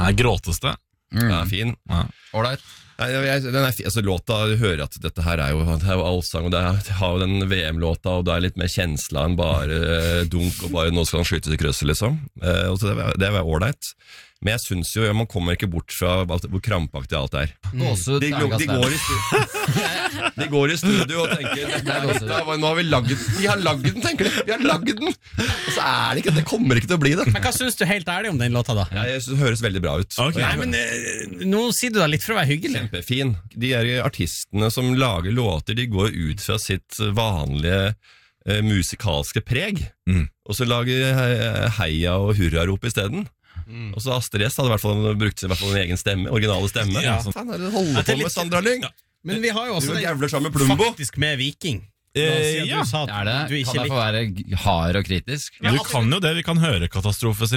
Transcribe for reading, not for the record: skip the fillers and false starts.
Gråtes det? Ja, fin. Ålreit. Den er fin. Altså, låta, du hører at dette her er jo allsang, og det har jo den VM-låta, og det er litt mer kjensla enn bare dunk, og bare nå skal han skyte til krøsset, liksom. Og så det var ålreit. Men jeg synes jo, man kommer ikke bort fra hvor krampaktig alt er. De går i studio og tenker nå har vi laget den, vi har laget den, tenker de. Vi har laget den. Og så er det ikke, det kommer ikke til å bli det. Men hva synes du helt ærlig om den låta da? Jeg synes det høres veldig bra ut. Okay. Nei, men nå sier du da litt for å være hyggelig. Kjempefin. De artistene som lager låter, de går ut fra sitt vanlige musikalske preg, og så lager heia og hurrarop i stedet. Og så Astrid S hadde brukt i hvert fall en egen stemme, originale stemme. Ja. Faen, er det holder på med Sandra Lyng? Ja. Men vi har jo også faktisk med Viking. Ja, det kan jeg få være hard og kritisk. Du kan jo det, vi kan høre Katastrofe